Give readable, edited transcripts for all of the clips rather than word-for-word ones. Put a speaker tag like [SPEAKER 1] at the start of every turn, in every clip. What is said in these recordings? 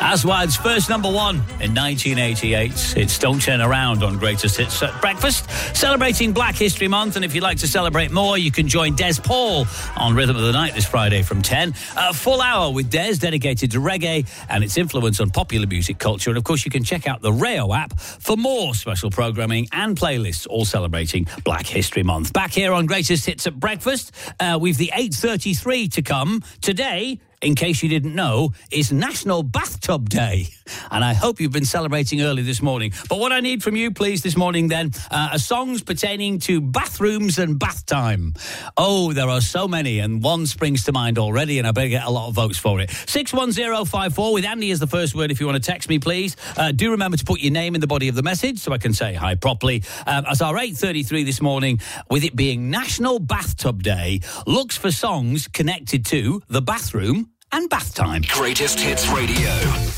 [SPEAKER 1] Aswad's first number one in 1988. It's Don't Turn Around on Greatest Hits at Breakfast, celebrating Black History Month. And if you'd like to celebrate more, you can join Des Paul on Rhythm of the Night this Friday from 10. A full hour with Des dedicated to reggae and its influence on popular music culture. And of course, you can check out the Rayo app for more special programming and playlists, all celebrating Black History Month. Back here on Greatest Hits at Breakfast, we've the 8:33 to come. Today, in case you didn't know, is National Bathtub Day. And I hope you've been celebrating early this morning. But what I need from you, please, this morning then, are songs pertaining to bathrooms and bath time. Oh, there are so many, and one springs to mind already, and I better get a lot of votes for it. 61054 with Andy as the first word if you want to text me, please. Do remember to put your name in the body of the message so I can say hi properly. As our 8:33 this morning, with it being National Bathtub Day, looks for songs connected to the bathroom and bath time.
[SPEAKER 2] Greatest Hits Radio.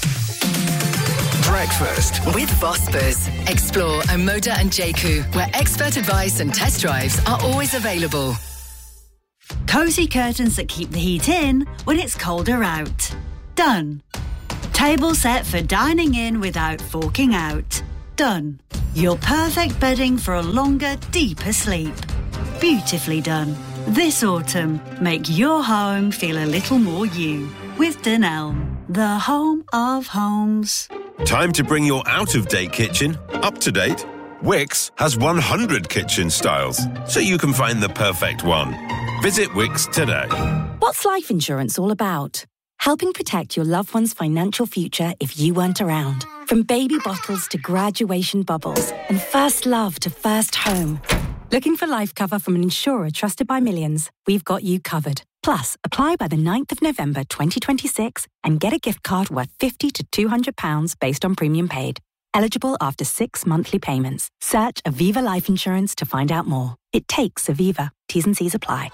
[SPEAKER 2] Breakfast
[SPEAKER 3] with Vospers. Explore Omoda and Jaku, where expert advice and test drives are always available.
[SPEAKER 4] Cosy curtains that keep the heat in when it's colder out. Done. Table set for dining in without forking out. Done. Your perfect bedding for a longer, deeper sleep. Beautifully done. This autumn, make your home feel a little more you with Dunelm, the home of homes.
[SPEAKER 5] Time to bring your out-of-date kitchen up to date. Wix has 100 kitchen styles, so you can find the perfect one. Visit Wix today.
[SPEAKER 6] What's life insurance all about? Helping protect your loved one's financial future if you weren't around. From baby bottles to graduation bubbles and first love to first home. Looking for life cover from an insurer trusted by millions? We've got you covered. Plus, apply by the 9th of November 2026 and get a gift card worth £50 to £200 based on premium paid. Eligible after 6 monthly payments. Search Aviva Life Insurance to find out more. It takes Aviva. T's and C's apply.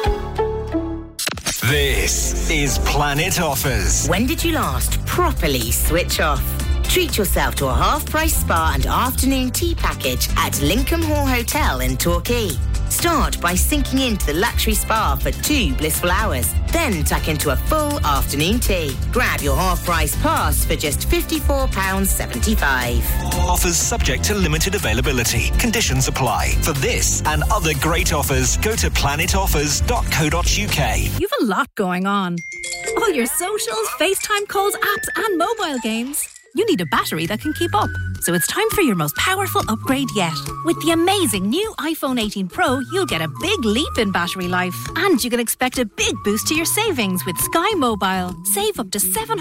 [SPEAKER 2] This is Planet Offers.
[SPEAKER 7] When did you last properly switch off? Treat yourself to a half-price spa and afternoon tea package at Lincoln Hall Hotel in Torquay. Start by sinking into the luxury spa for 2 blissful hours, then tuck into a full afternoon tea. Grab your half-price pass for just £54.75.
[SPEAKER 2] Offers subject to limited availability. Conditions apply. For this and other great offers, go to planetoffers.co.uk.
[SPEAKER 8] You've a lot going on. All your socials, FaceTime calls, apps and mobile games. You need a battery that can keep up. So it's time for your most powerful upgrade yet. With the amazing new iPhone 18 Pro, you'll get a big leap in battery life. And you can expect a big boost to your savings with Sky Mobile. Save up to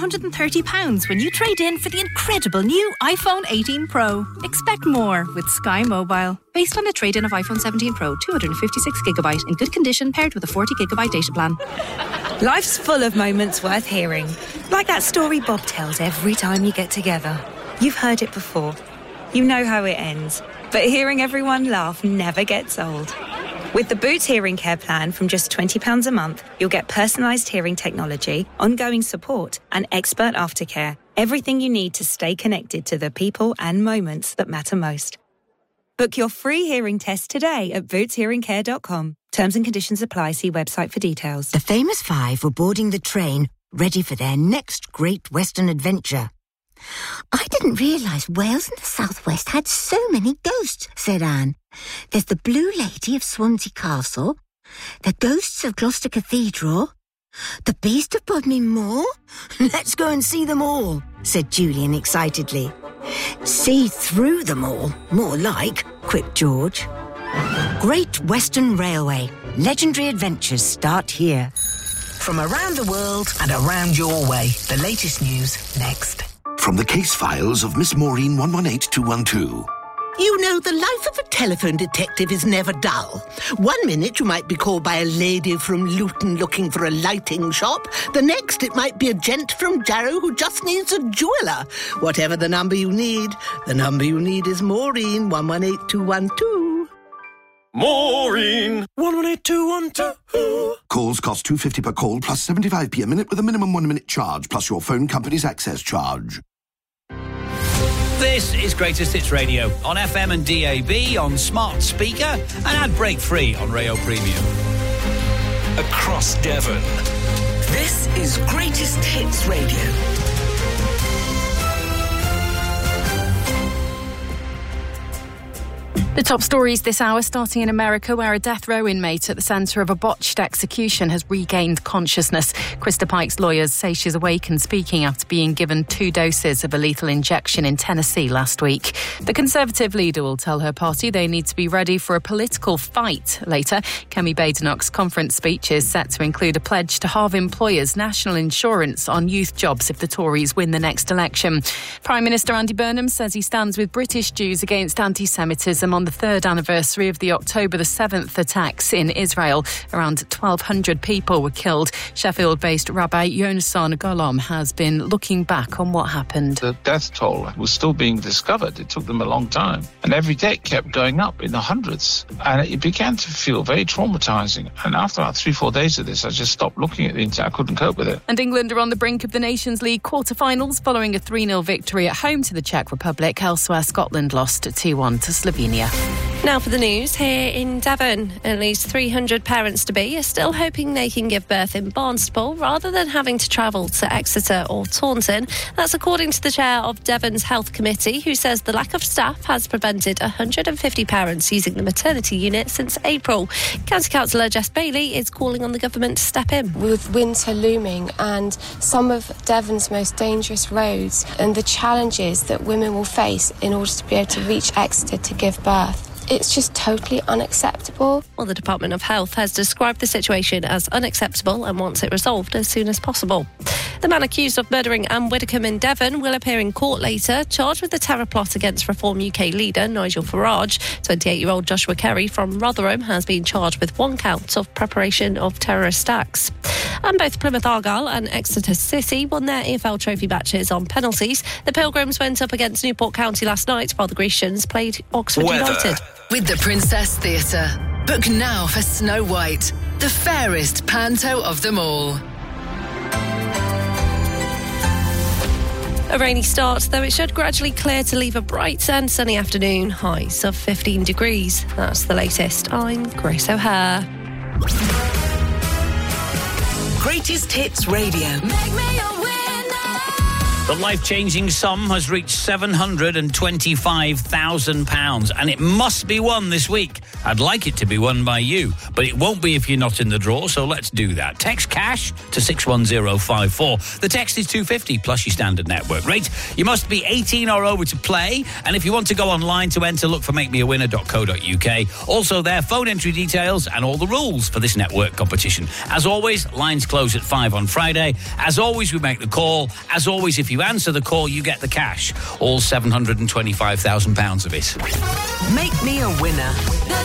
[SPEAKER 8] £730 when you trade in for the incredible new iPhone 18 Pro. Expect more with Sky Mobile. Based on a trade-in of iPhone 17 Pro, 256GB in good condition paired with a 40GB data plan.
[SPEAKER 9] Life's full of moments worth hearing. Like that story Bob tells every time you get together. You've heard it before. You know how it ends. But hearing everyone laugh never gets old. With the Boots Hearing Care plan from just £20 a month, you'll get personalised hearing technology, ongoing support and expert aftercare. Everything you need to stay connected to the people and moments that matter most. Book your free hearing test today at bootshearingcare.com. Terms and conditions apply. See website for details.
[SPEAKER 10] The famous five were boarding the train, ready for their next great Western adventure. I didn't realise Wales and the southwest had so many ghosts, said Anne. There's the Blue Lady of Swansea Castle, the ghosts of Gloucester Cathedral, the Beast of Bodmin Moor. Let's go and see them all, said Julian excitedly. See through them all, more like, quipped George. Great Western Railway. Legendary adventures start here.
[SPEAKER 11] From around the world and around your way, the latest news next.
[SPEAKER 12] From the case files of Miss Maureen 118212.
[SPEAKER 13] You know, the life of a telephone detective is never dull. 1 minute you might be called by a lady from Luton looking for a lighting shop. The next it might be a gent from Jarrow who just needs a jeweller. Whatever the number you need is Maureen 118212.
[SPEAKER 12] Maureen 118212. Calls cost £2.50 per call plus 75p a minute with a minimum 1 minute charge plus your phone company's access charge.
[SPEAKER 1] This is Greatest Hits Radio on FM and DAB, on smart speaker and ad break free on Rayo Premium.
[SPEAKER 2] Across Devon.
[SPEAKER 11] This is Greatest Hits Radio.
[SPEAKER 14] The top stories this hour, starting in America, where a death row inmate at the centre of a botched execution has regained consciousness. Krista Pike's lawyers say she's awake and speaking after being given 2 doses of a lethal injection in Tennessee last week. The Conservative leader will tell her party they need to be ready for a political fight later. Kemi Badenoch's conference speech is set to include a pledge to halve employers' national insurance on youth jobs if the Tories win the next election. Prime Minister Andy Burnham says he stands with British Jews against anti-Semitism on the 3rd anniversary of the October the 7th attacks in Israel. Around 1,200 people were killed. Sheffield-based Rabbi Yonason Golom has been looking back on what happened.
[SPEAKER 15] The death toll was still being discovered. It took them a long time. And every day it kept going up in the hundreds. And it began to feel very traumatising. And after about 3-4 days of this, I just stopped looking at the internet. I couldn't cope with it.
[SPEAKER 14] And England are on the brink of the Nations League quarter-finals following a 3-0 victory at home to the Czech Republic. Elsewhere, Scotland lost 2-1 to Slovenia.
[SPEAKER 16] Now for the news. Here in Devon, at least 300 parents-to-be are still hoping they can give birth in Barnstaple rather than having to travel to Exeter or Taunton. That's according to the chair of Devon's Health Committee, who says the lack of staff has prevented 150 parents using the maternity unit since April. County Councillor Jess Bailey is calling on the government to step in.
[SPEAKER 17] With winter looming and some of Devon's most dangerous roads and the challenges that women will face in order to be able to reach Exeter to give birth, it's just totally unacceptable.
[SPEAKER 16] Well, the Department of Health has described the situation as unacceptable and wants it resolved as soon as possible. The man accused of murdering Anne Widdecombe in Devon will appear in court later, charged with the terror plot against Reform UK leader Nigel Farage. 28-year-old Joshua Kerry from Rotherham has been charged with 1 count of preparation of terrorist acts. And both Plymouth Argyle and Exeter City won their EFL trophy matches on penalties. The Pilgrims went up against Newport County last night, while the Grecians played Oxford United.
[SPEAKER 3] With the Princess Theatre. Book now for Snow White, the fairest panto of them all.
[SPEAKER 16] A rainy start, though it should gradually clear to leave a bright and sunny afternoon. Highs of 15 degrees. That's the latest. I'm Grace O'Hare.
[SPEAKER 11] Greatest Hits Radio. Make me a winner.
[SPEAKER 1] The life-changing sum has reached £725,000, and it must be won this week. I'd like it to be won by you, but it won't be if you're not in the draw, so let's do that. Text cash to 61054. The text is £250 plus your standard network rate. You must be 18 or over to play, and if you want to go online to enter, look for makemeawinner.co.uk. Also there, phone entry details and all the rules for this network competition. As always, lines close at 5 on Friday. As always, we make the call. As always, if you answer the call, you get the cash. All £725,000 of it.
[SPEAKER 11] Make me a winner. The